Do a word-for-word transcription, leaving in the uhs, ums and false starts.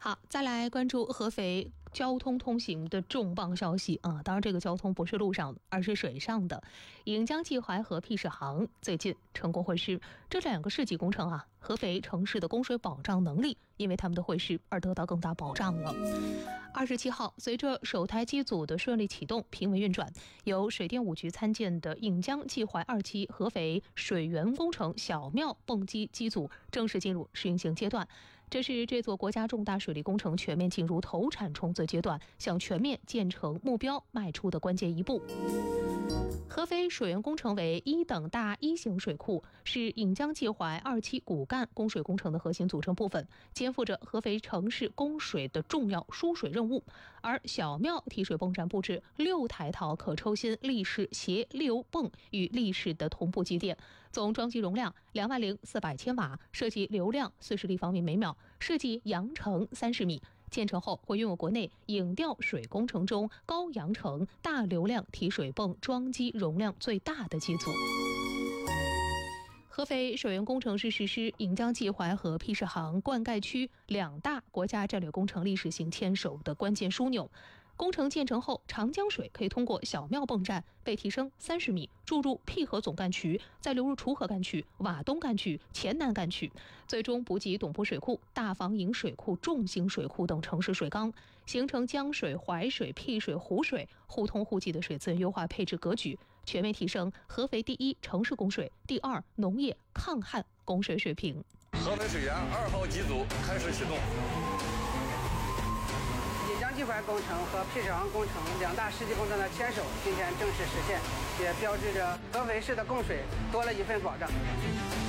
好，再来关注合肥交通通行的重磅消息啊！当然，这个交通不是路上的，而是水上的。颍江济淮河 P 市杭最近成功会师，这两个世纪工程啊，合肥城市的供水保障能力因为他们的会师而得到更大保障了。二十七号，随着首台机组的顺利启动、平稳运转，由水电五局参建的颍江济淮二期合肥水源工程小庙泵机机组正式进入试运行阶段。这是这座国家重大水利工程全面进入投产冲刺阶段，向全面建成目标迈出的关键一步。合肥水源工程为一等大一型水库，是颍江济淮二期骨干供水工程的核心组成部分，肩负着合肥城市供水的重要输水任务。而小庙提水泵站布置六台套可抽新立式斜流泵与立式的同步机电，总装机容量两万零四百千瓦，设计流量四十立方米每秒，设计扬程三十米。建成后会拥有国内引调水工程中高扬程、大流量提水泵装机容量最大的机组。合肥水源工程是实施颍江济淮和 P 市杭灌溉区两大国家战略工程历史性牵手的关键枢纽。工程建成后，长江水可以通过小庙泵站被提升三十米，注入 P 河总干渠，再流入楚河干渠、瓦东干渠、黔南干渠，最终补给董铺水库、大房营水库、众兴水库等城市水缸，形成江水、淮水、P 水、湖水互通互济的水资源优化配置格局，全面提升合肥第一城市供水、第二农业抗旱供水水平。 合肥水源二号机组开始启动。 颍江济淮工程和 P 市杭工程两大世纪工程的牵手今天正式实现，也标志着合肥市的供水多了一份保障。